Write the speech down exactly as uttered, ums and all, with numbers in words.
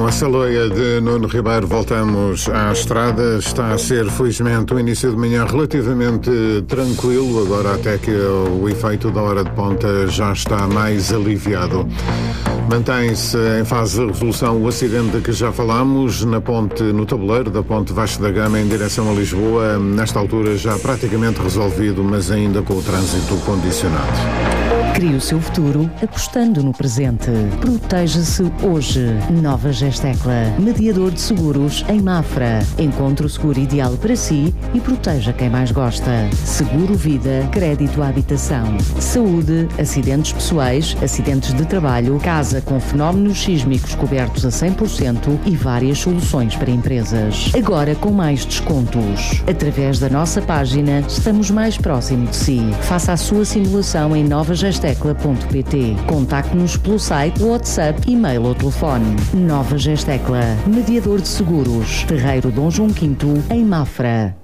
Com a Saloia de Nuno Ribeiro voltamos à estrada. Está a ser, felizmente, um início de manhã relativamente tranquilo, agora até que o efeito da hora de ponta já está mais aliviado. Mantém-se em fase de resolução o acidente de que já falámos na ponte, no tabuleiro da ponte Vasco da Gama em direção a Lisboa, nesta altura já praticamente resolvido, mas ainda com o trânsito condicionado. Crie o seu futuro apostando no presente. Proteja-se hoje. Nova Gestecla, mediador de seguros em Mafra. Encontre o seguro ideal para si e proteja quem mais gosta. Seguro Vida, crédito à habitação. Saúde, acidentes pessoais, acidentes de trabalho, casa com fenómenos sísmicos cobertos a cem por cento e várias soluções para empresas. Agora com mais descontos. Através da nossa página, estamos mais próximo de si. Faça a sua simulação em nova gestecla ponto pt. Contacte-nos pelo site, WhatsApp, e-mail ou telefone. Nova Gestecla, mediador de seguros. Terreiro Dom João Quinto, em Mafra.